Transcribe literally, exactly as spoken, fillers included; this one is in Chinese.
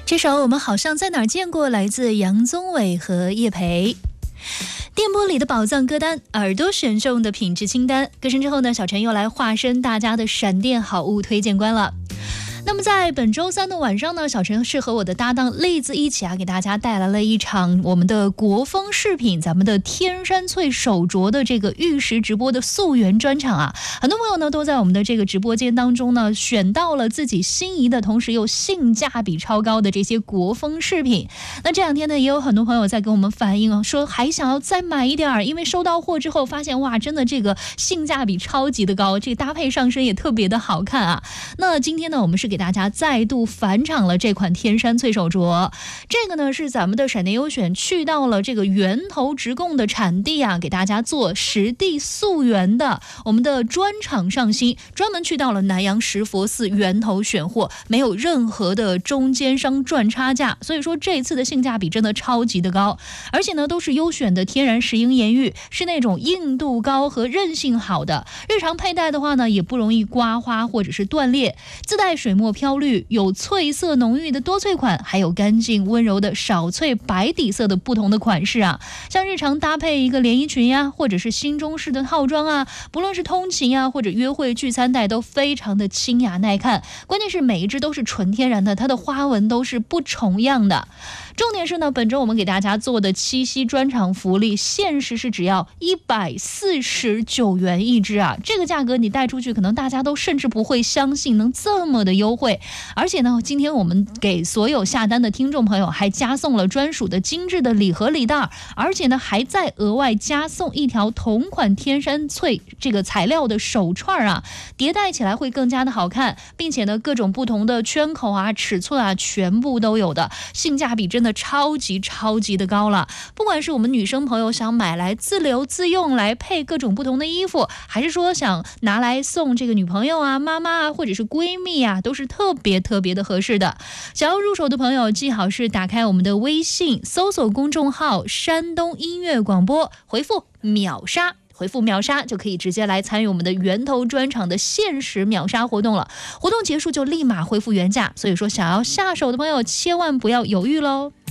这首我们好像在哪儿见过，来自杨宗纬和叶培。电波里的宝藏歌单，耳朵选中的品质清单。歌声之后呢，小陈又来化身大家的闪电好物推荐官了。那么在本周三的晚上呢，小陈是和我的搭档栗子一起啊，给大家带来了一场我们的国风饰品，咱们的天山翠手镯的这个玉石直播的溯源专场啊。很多朋友呢都在我们的这个直播间当中呢，选到了自己心仪的，同时又性价比超高的这些国风饰品。那这两天呢，也有很多朋友在跟我们反映啊，说还想要再买一点，因为收到货之后发现哇，真的这个性价比超级的高，这个搭配上身也特别的好看啊。那今天呢，我们是给大家再度返场了这款天山翠手镯，这个呢是咱们的闪电优选去到了这个源头直供的产地啊，给大家做实地溯源的我们的专场上新，专门去到了南阳石佛寺源头选货，没有任何的中间商赚差价，所以说这次的性价比真的超级的高，而且呢都是优选的天然石英岩玉，是那种硬度高和韧性好的，日常佩戴的话呢也不容易刮花或者是断裂，自带水墨飘绿，有翠色浓郁的多翠款，还有干净温柔的少翠白底色的不同的款式啊，像日常搭配一个连衣裙呀，或者是新中式的套装啊，不论是通勤啊或者约会聚餐戴都非常的清雅耐看，关键是每一只都是纯天然的，它的花纹都是不重样的。重点是呢，本周我们给大家做的七夕专场福利，限时是只要一百四十九元一只啊，这个价格你带出去，可能大家都甚至不会相信能这么的优惠。而且呢，今天我们给所有下单的听众朋友还加送了专属的精致的礼盒礼袋，而且呢还再额外加送一条同款天山翠这个材料的手串啊，叠戴起来会更加的好看，并且呢各种不同的圈口啊、尺寸啊全部都有的，性价比真的超级超级的高了。不管是我们女生朋友想买来自留自用来配各种不同的衣服，还是说想拿来送这个女朋友啊、妈妈啊或者是闺蜜啊，都是特别特别的合适的。想要入手的朋友记好是打开我们的微信，搜索公众号山东音乐广播，回复秒杀，回复秒杀就可以直接来参与我们的源头专场的限时秒杀活动了，活动结束就立马恢复原价，所以说想要下手的朋友千万不要犹豫喽。